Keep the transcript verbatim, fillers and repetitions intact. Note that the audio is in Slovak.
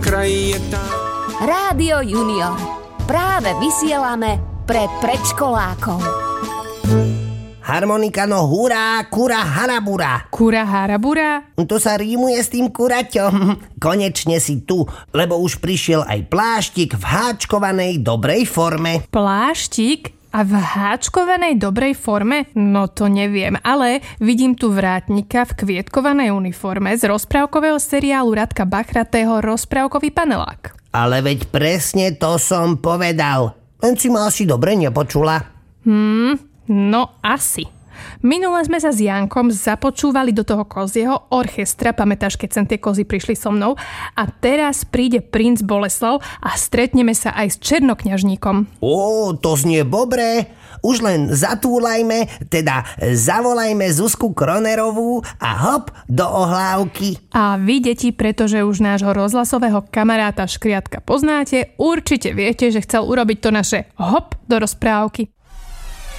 kraji je tam. Rádio Junior. Práve vysielame pre predškolákov. Harmonika no hurá, kura harabura. Kura harabura? To sa rímuje s tým kuraťom. Konečne si tu, lebo už prišiel aj pláštik v háčkovanej dobrej forme. Pláštik? A v háčkovanej dobrej forme? No to neviem, ale vidím tu vrátnika v kvietkovanej uniforme z rozprávkového seriálu Radka Bachratého Rozprávkový panelák. Ale veď presne to som povedal. Len si ma asi dobre nepočula. Hmm... No asi. Minule sme sa s Jankom započúvali do toho kozieho orchestra, pamätáš, keď sem tie kozy prišli so mnou, a teraz príde princ Boleslav a stretneme sa aj s černokňažníkom. Ó, to znie dobre. Už len zatúlajme, teda zavolajme Zuzku Kronerovú a hop do ohlávky. A vy, deti, pretože už nášho rozhlasového kamaráta Škriatka poznáte, určite viete, že chcel urobiť to naše hop do rozprávky.